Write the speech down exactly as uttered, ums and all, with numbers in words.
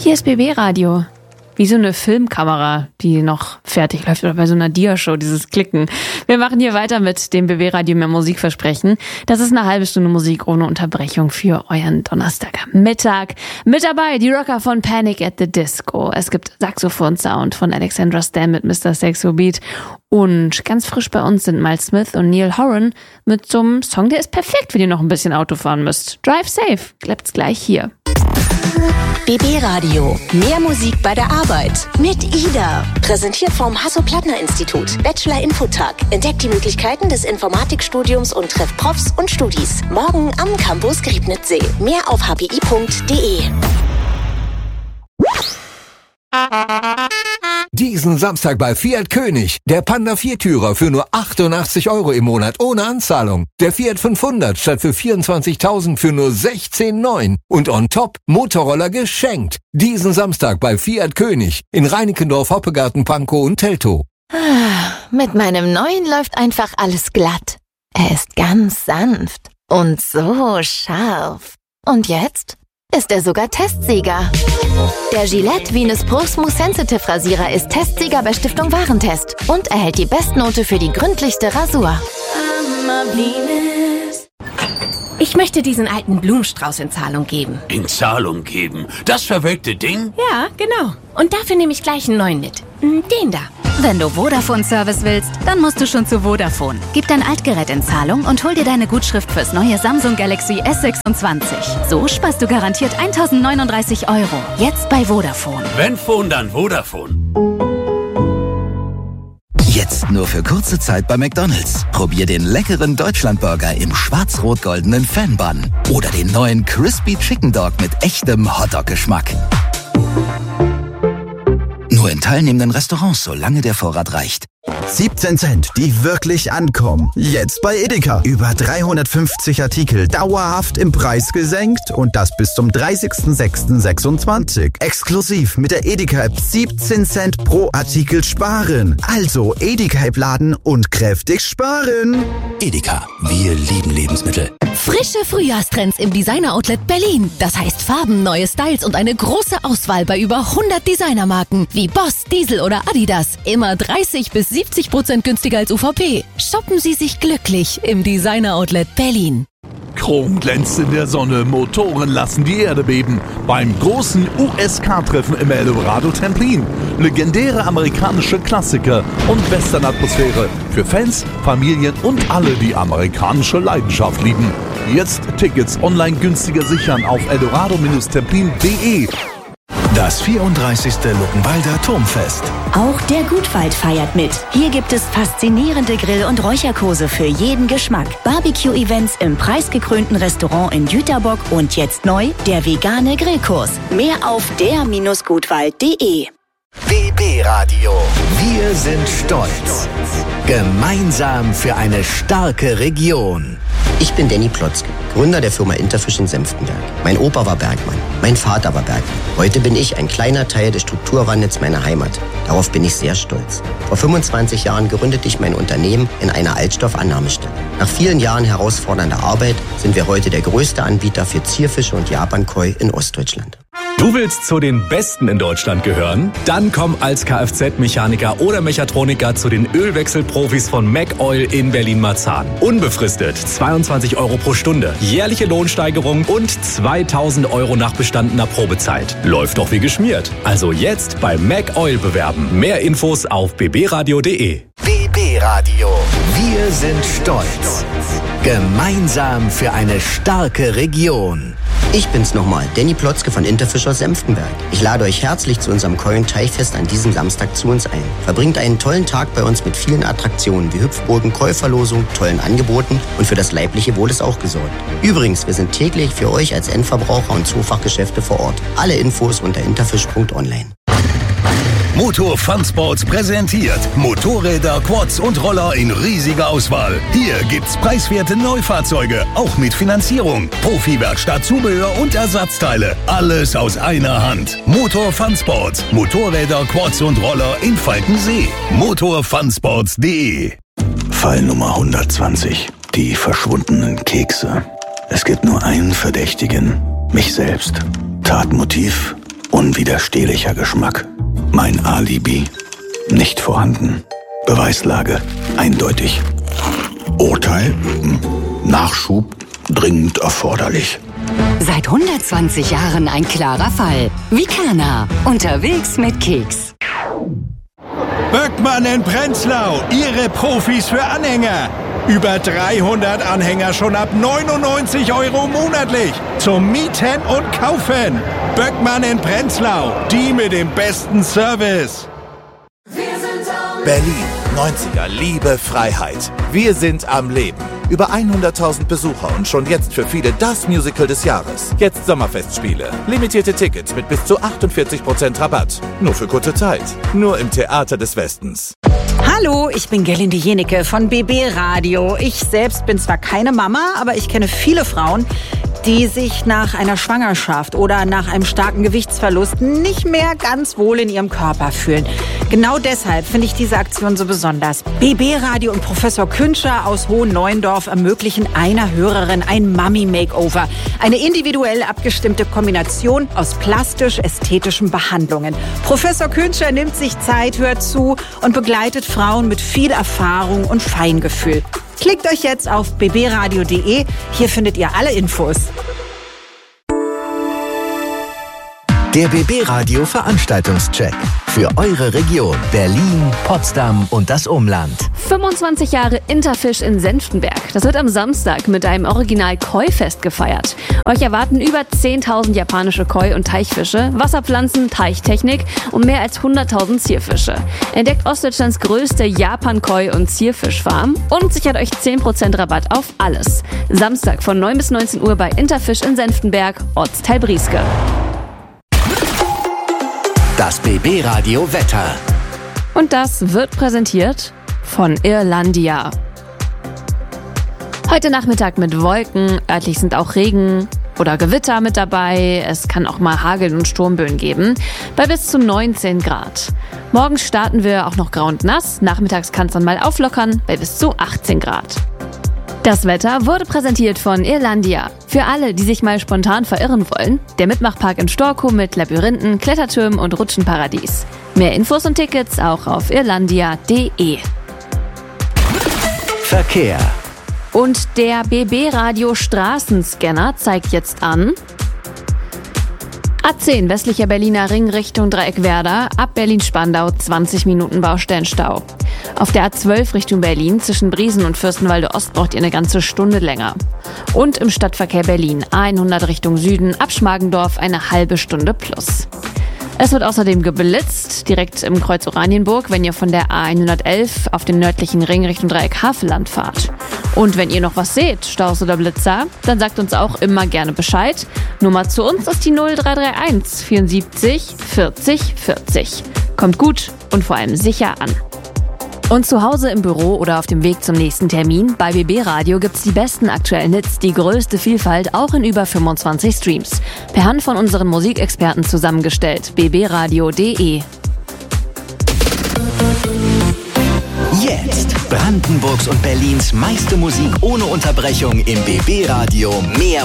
Hier ist B B Radio. Wie so eine Filmkamera, die noch fertig läuft, oder bei so einer Dia-Show, dieses Klicken. Wir machen hier weiter mit dem B B Radio mehr Musikversprechen. Das ist eine halbe Stunde Musik ohne Unterbrechung für euren Donnerstagmittag. Mit dabei die Rocker von Panic at the Disco. Es gibt Saxophon-Sound von Alexandra Stan mit Mister Saxo Beat. Und ganz frisch bei uns sind Miles Smith und Neil Horan mit so einem Song, der ist perfekt, wenn ihr noch ein bisschen Auto fahren müsst. Drive safe, klappt's gleich hier. B B Radio. Mehr Musik bei der Arbeit. Mit Ida. Präsentiert vom Hasso-Plattner-Institut. Bachelor-Infotag. Entdeckt die Möglichkeiten des Informatikstudiums und trefft Profs und Studis. Morgen am Campus Griebnitzsee. Mehr auf h p i punkt d e. Diesen Samstag bei Fiat König. Der Panda Viertürer für nur achtundachtzig Euro im Monat ohne Anzahlung. Der Fiat fünfhundert statt für vierundzwanzigtausend für nur sechzehn Komma neun. Und on top Motorroller geschenkt. Diesen Samstag bei Fiat König in Reinickendorf, Hoppegarten, Pankow und Teltow. Mit meinem neuen läuft einfach alles glatt. Er ist ganz sanft und so scharf. Und jetzt ist er sogar Testsieger. Der Gillette Venus Pro Smooth Sensitive Rasierer ist Testsieger bei Stiftung Warentest und erhält die Bestnote für die gründlichste Rasur. Ich möchte diesen alten Blumenstrauß in Zahlung geben. In Zahlung geben? Das verwelkte Ding? Ja, genau. Und dafür nehme ich gleich einen neuen mit. Den da. Wenn du Vodafone-Service willst, dann musst du schon zu Vodafone. Gib dein Altgerät in Zahlung und hol dir deine Gutschrift fürs neue Samsung Galaxy S sechsundzwanzig. So sparst du garantiert eintausendneununddreißig Euro. Jetzt bei Vodafone. Wenn Phone, dann Vodafone. Jetzt nur für kurze Zeit bei McDonald's. Probier den leckeren Deutschlandburger im schwarz-rot-goldenen Fan-Bun. Oder den neuen Crispy Chicken Dog mit echtem Hotdog-Geschmack. Nur in teilnehmenden Restaurants, solange der Vorrat reicht. siebzehn Cent, die wirklich ankommen. Jetzt bei Edeka. Über dreihundertfünfzig Artikel dauerhaft im Preis gesenkt und das bis zum dreißigsten sechsten sechsundzwanzig. Exklusiv mit der Edeka-App siebzehn Cent pro Artikel sparen. Also Edeka-App laden und kräftig sparen. Edeka, wir lieben Lebensmittel. Frische Frühjahrstrends im Designer-Outlet Berlin. Das heißt Farben, neue Styles und eine große Auswahl bei über hundert Designermarken wie Boss, Diesel oder Adidas. Immer dreißig bis siebzig Prozent günstiger als U V P. Shoppen Sie sich glücklich im Designer-Outlet Berlin. Chrom glänzt in der Sonne, Motoren lassen die Erde beben. Beim großen U S K-Treffen im Eldorado Templin. Legendäre amerikanische Klassiker und Western-Atmosphäre für Fans, Familien und alle, die amerikanische Leidenschaft lieben. Jetzt Tickets online günstiger sichern auf eldorado Templin punkt de. Das vierunddreißigste Luckenwalder Turmfest. Auch der Gutwald feiert mit. Hier gibt es faszinierende Grill- und Räucherkurse für jeden Geschmack. Barbecue-Events im preisgekrönten Restaurant in Jüterbock und jetzt neu der vegane Grillkurs. Mehr auf der Bindestrich gutwald punkt de. B B Radio. Wir sind stolz. Gemeinsam für eine starke Region. Ich bin Danny Plotzke, Gründer der Firma Interfish in Senftenberg. Mein Opa war Bergmann, mein Vater war Bergmann. Heute bin ich ein kleiner Teil des Strukturwandels meiner Heimat. Darauf bin ich sehr stolz. Vor fünfundzwanzig Jahren gründete ich mein Unternehmen in einer Altstoffannahmestelle. Nach vielen Jahren herausfordernder Arbeit sind wir heute der größte Anbieter für Zierfische und Japankoi in Ostdeutschland. Du willst zu den Besten in Deutschland gehören? Dann komm als Kfz-Mechaniker oder Mechatroniker zu den Ölwechselprofis von MacOil in Berlin-Marzahn. Unbefristet zweiundzwanzig Euro pro Stunde, jährliche Lohnsteigerung und zweitausend Euro nach bestandener Probezeit. Läuft doch wie geschmiert. Also jetzt bei MacOil bewerben. Mehr Infos auf b b radio punkt de. B B Radio. Wir sind stolz. Gemeinsam für eine starke Region. Ich bin's nochmal, Danny Plotzke von Interfish aus Senftenberg. Ich lade euch herzlich zu unserem Koi- und Teichfest an diesem Samstag zu uns ein. Verbringt einen tollen Tag bei uns mit vielen Attraktionen wie Hüpfburgen, Koi-Verlosung, tollen Angeboten und für das leibliche Wohl ist auch gesorgt. Übrigens, wir sind täglich für euch als Endverbraucher und Zoofachgeschäfte vor Ort. Alle Infos unter interfish punkt online. Motor Fun Sports präsentiert Motorräder, Quads und Roller in riesiger Auswahl. Hier gibt's preiswerte Neufahrzeuge, auch mit Finanzierung, Profi-Werkstatt, Zubehör und Ersatzteile. Alles aus einer Hand. Motor Fun Sports. Motorräder, Quads und Roller in Falkensee. motor fun sports punkt de. Fall Nummer hundertzwanzig. Die verschwundenen Kekse. Es gibt nur einen Verdächtigen. Mich selbst. Tatmotiv: Unwiderstehlicher Geschmack. Mein Alibi nicht vorhanden. Beweislage eindeutig. Urteil? Nachschub dringend erforderlich. Seit hundertzwanzig Jahren ein klarer Fall. Vicana. Unterwegs mit Keks. Böckmann in Prenzlau. Ihre Profis für Anhänger. Über dreihundert Anhänger schon ab neunundneunzig Euro monatlich. Zum Mieten und Kaufen. Böckmann in Prenzlau. Die mit dem besten Service. Berlin, neunziger, Liebe, Freiheit. Wir sind am Leben. Über hunderttausend Besucher und schon jetzt für viele das Musical des Jahres. Jetzt Sommerfestspiele. Limitierte Tickets mit bis zu achtundvierzig Prozent Rabatt. Nur für kurze Zeit. Nur im Theater des Westens. Hallo, ich bin Gerlinde Jenecke von B B Radio. Ich selbst bin zwar keine Mama, aber ich kenne viele Frauen, die sich nach einer Schwangerschaft oder nach einem starken Gewichtsverlust nicht mehr ganz wohl in ihrem Körper fühlen. Genau deshalb finde ich diese Aktion so besonders. B B Radio und Professor Künscher aus Hohenneuendorf ermöglichen einer Hörerin ein Mummy-Makeover. Eine individuell abgestimmte Kombination aus plastisch-ästhetischen Behandlungen. Professor Künscher nimmt sich Zeit, hört zu und begleitet Frauen mit viel Erfahrung und Feingefühl. Klickt euch jetzt auf b b radio punkt d e. Hier findet ihr alle Infos. Der B B Radio Veranstaltungscheck für eure Region Berlin, Potsdam und das Umland. fünfundzwanzig Jahre Interfisch in Senftenberg. Das wird am Samstag mit einem Original-Koi-Fest gefeiert. Euch erwarten über zehntausend japanische Koi- und Teichfische, Wasserpflanzen, Teichtechnik und mehr als hunderttausend Zierfische. Entdeckt Ostdeutschlands größte Japan-Koi- und Zierfischfarm und sichert euch zehn Prozent Rabatt auf alles. Samstag von neun bis neunzehn Uhr bei Interfisch in Senftenberg, Ortsteil Brieske. Das B B Radio Wetter. Und das wird präsentiert von Irlandia. Heute Nachmittag mit Wolken, örtlich sind auch Regen oder Gewitter mit dabei. Es kann auch mal Hagel und Sturmböen geben, bei bis zu neunzehn Grad. Morgen starten wir auch noch grau und nass, nachmittags kann es dann mal auflockern, bei bis zu achtzehn Grad. Das Wetter wurde präsentiert von Irlandia. Für alle, die sich mal spontan verirren wollen, der Mitmachpark in Storkow mit Labyrinthen, Klettertürmen und Rutschenparadies. Mehr Infos und Tickets auch auf irlandia punkt d e. Verkehr. Und der B B Radio Straßenscanner zeigt jetzt an: A zehn westlicher Berliner Ring Richtung Dreieck-Werder, ab Berlin-Spandau zwanzig Minuten Baustellenstau. Auf der A zwölf Richtung Berlin zwischen Briesen und Fürstenwalde-Ost braucht ihr eine ganze Stunde länger. Und im Stadtverkehr Berlin A hundert Richtung Süden, ab Schmargendorf eine halbe Stunde plus. Es wird außerdem geblitzt, direkt im Kreuz Oranienburg, wenn ihr von der A hundertelf auf dem nördlichen Ring Richtung Dreieck-Havelland fahrt. Und wenn ihr noch was seht, Staus oder Blitzer, dann sagt uns auch immer gerne Bescheid. Nummer zu uns ist die null drei drei eins vierundsiebzig vierzig vierzig. Kommt gut und vor allem sicher an. Und zu Hause im Büro oder auf dem Weg zum nächsten Termin, bei B B Radio gibt's die besten aktuellen Hits, die größte Vielfalt, auch in über fünfundzwanzig Streams. Per Hand von unseren Musikexperten zusammengestellt. b b radio punkt d e. Jetzt Brandenburgs und Berlins meiste Musik ohne Unterbrechung im B B Radio. Mehr